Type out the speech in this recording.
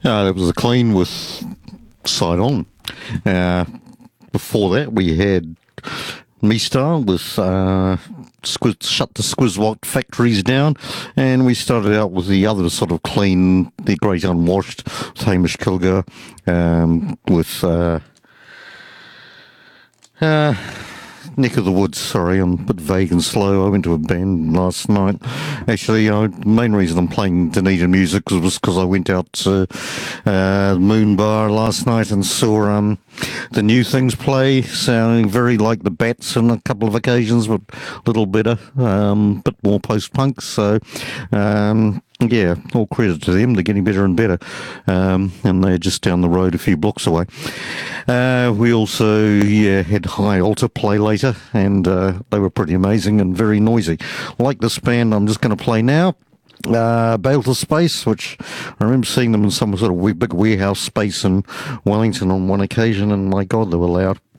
It was a clean with Side On. Uh, Before that, we had Mistar with Shut the Squizzwot Factories Down, and we started out with the other sort of clean, the Great Unwashed, Hamish Kilgour, with uh, Neck of the Woods. Sorry, I'm a bit vague and slow. I went to a band last night. Actually, the main reason I'm playing Dunedin music was because I went out to Moon Bar last night and saw the New Things play, sounding very like the Bats on a couple of occasions, but a little better, bit more post-punk. So, yeah, all credit to them. They're getting better and better. And they're just down the road a few blocks away. We also had High Altar play later, and they were pretty amazing and very noisy. Like this band I'm just going to play now, Bale to Space, which I remember seeing them in some sort of big warehouse space in Wellington on one occasion, and my God, they were loud.